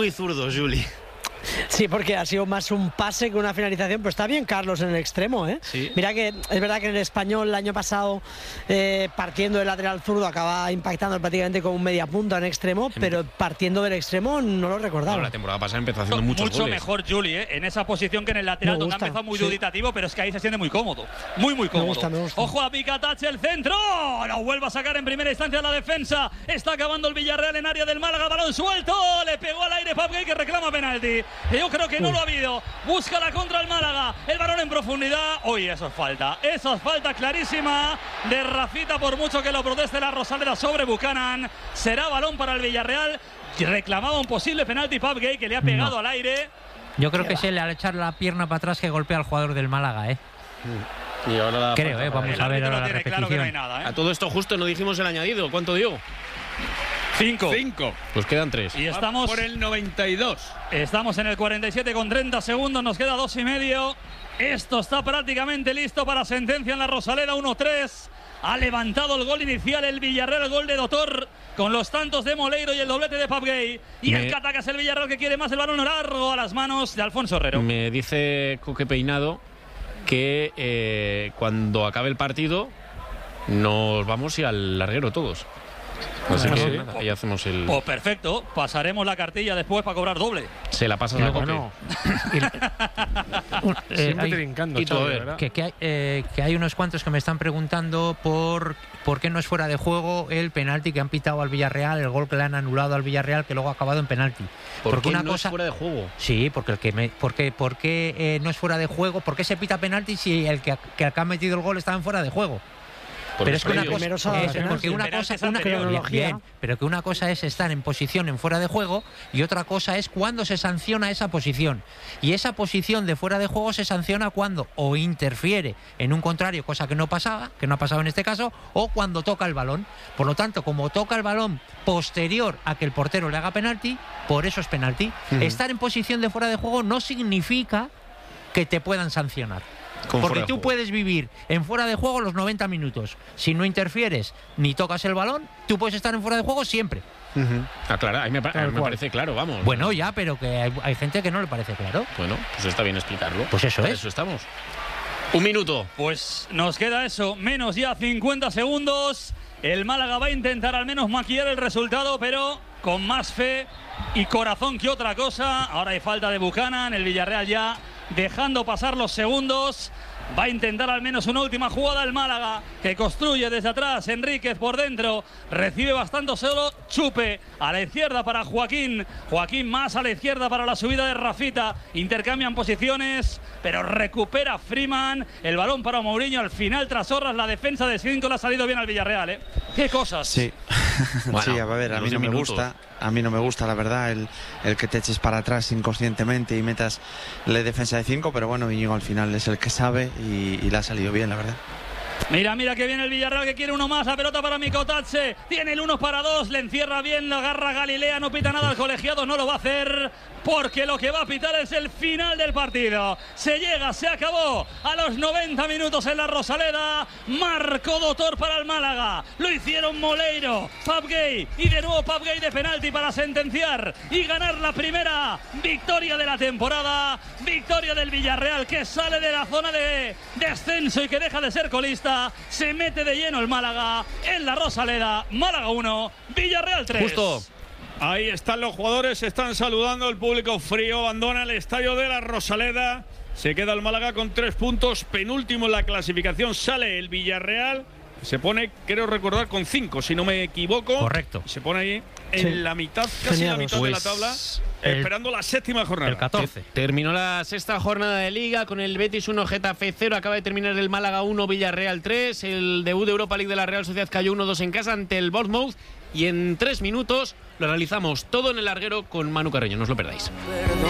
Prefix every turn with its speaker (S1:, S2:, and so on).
S1: muy zurdos, Juli.
S2: Sí, porque ha sido más un pase que una finalización, pero está bien Carlos en el extremo, ¿eh?
S1: Sí.
S2: Mira que es verdad que en el Español el año pasado, partiendo del lateral zurdo, acaba impactando prácticamente con un media punta en extremo, pero partiendo del extremo no lo recordaba.
S3: Bueno, la temporada pasada empezó haciendo muchos goles.
S4: Mejor Juli, en esa posición que en el lateral, donde ha empezado muy duditativo, pero es que ahí se siente muy cómodo. Muy cómodo.
S2: Me gusta.
S4: Ojo a Picatache, el centro. Lo vuelve a sacar en primera instancia la defensa. Está acabando el Villarreal en área del Málaga. Balón suelto. Le pegó al aire Pabgay, que reclama penalti. Yo creo que no lo ha habido. Busca la contra el Málaga. El balón en profundidad. Uy, eso es falta. Eso es falta clarísima de Rafita, por mucho que lo proteste la Rosaleda sobre Buchanan. Será balón para el Villarreal. Reclamaba un posible penalti Pabgay, que le ha pegado al aire.
S5: Yo creo que es él al echar la pierna para atrás que golpea al jugador del Málaga, ¿eh?
S1: Y ahora
S5: creo, vamos a ver ahora la repetición.
S4: Claro que no hay nada, ¿eh?
S1: A todo esto justo no dijimos el añadido. ¿Cuánto dio?
S4: 5.
S1: Pues quedan 3.
S4: Y estamos
S6: por el 92.
S4: Estamos en el 47 con 30 segundos. Nos queda 2,5. Esto está prácticamente listo para sentencia en la Rosaleda. 1-3. Ha levantado el gol inicial el Villarreal, el gol de Dotor, con los tantos de Moleiro y el doblete de Pabgay. Y el que ataca es el Villarreal, que quiere más el balón largo a las manos de Alfonso Herrero.
S1: Me dice Coque Peinado que cuando acabe el partido nos vamos y al larguero todos. Así que nada, ahí hacemos el...
S4: Pues perfecto, pasaremos la cartilla después para cobrar doble.
S1: Se la pasas a Coque.
S7: Siempre trincando,
S5: que hay unos cuantos que me están preguntando por qué no es fuera de juego el penalti que han pitado al Villarreal, el gol que le han anulado al Villarreal, que luego ha acabado en penalti.
S1: Porque una cosa es fuera de juego.
S5: Sí, porque ¿por qué no es fuera de juego? ¿Por qué se pita penalti si el que ha metido el gol estaba en fuera de juego? Pero es que una cosa es estar en posición en fuera de juego y otra cosa es cuando se sanciona esa posición. Y esa posición de fuera de juego se sanciona cuando o interfiere en un contrario, cosa que no ha pasado en este caso, o cuando toca el balón. Por lo tanto, como toca el balón posterior a que el portero le haga penalti, por eso es penalti. Estar en posición de fuera de juego no significa que te puedan sancionar. Porque tú puedes vivir en fuera de juego los 90 minutos. Si no interfieres ni tocas el balón, tú puedes estar en fuera de juego siempre.
S1: Claro, a mí me parece claro, vamos.
S5: Bueno, ya, pero que hay gente que no le parece claro.
S1: Bueno, pues está bien explicarlo.
S5: Pues eso
S1: Para
S5: es.
S1: eso estamos. 1 minuto.
S4: Pues nos queda eso, menos ya 50 segundos. El Málaga va a intentar al menos maquillar el resultado, pero con más fe y corazón que otra cosa. Ahora hay falta de Buchanan, el Villarreal ya dejando pasar los segundos. Va a intentar al menos una última jugada el Málaga, que construye desde atrás. Enríquez por dentro, recibe bastante solo. Chupe a la izquierda para Joaquín. Joaquín más a la izquierda para la subida de Rafita. Intercambian posiciones, pero recupera Freeman. El balón para Mourinho. Al final, tras horas, la defensa de 5 le ha salido bien al Villarreal, ¿eh? ¡Qué cosas!
S8: Sí.
S1: Bueno,
S8: sí, a ver, a mí no me gusta. A mí no me gusta, la verdad, el que te eches para atrás inconscientemente y metas la defensa de 5, pero bueno, Íñigo al final es el que sabe y le ha salido bien, la verdad.
S4: Mira que viene el Villarreal, que quiere uno más. La pelota para Mikotatse. Tiene el 1 para 2. Le encierra bien, la agarra Galilea. No pita nada al colegiado, no lo va a hacer, porque lo que va a pitar es el final del partido. Se acabó a los 90 minutos en la Rosaleda. Marcó Dotor para el Málaga. Lo hicieron Moleiro, Pabgay y de nuevo Pabgay de penalti para sentenciar y ganar la primera victoria de la temporada. Victoria del Villarreal, que sale de la zona de descenso y que deja de ser colista. Se mete de lleno el Málaga en la Rosaleda. Málaga 1, Villarreal 3.
S1: Justo.
S6: Ahí están los jugadores, se están saludando, el público frío abandona el estadio de la Rosaleda. Se queda el Málaga con 3 puntos, penúltimo en la clasificación. Sale el Villarreal, se pone, creo recordar, con 5, si no me equivoco.
S5: Correcto.
S6: Se pone ahí en la mitad, casi la mitad de la tabla, esperando la 7ª jornada.
S5: El 14.
S1: Terminó la 6ª jornada de Liga con el Betis 1, Getafe 0. Acaba de terminar el Málaga 1, Villarreal 3. El debut de Europa League de la Real Sociedad cayó 1-2 en casa ante el Bournemouth. Y en 3 minutos lo analizamos todo en el larguero con Manu Carreño. No os lo perdáis.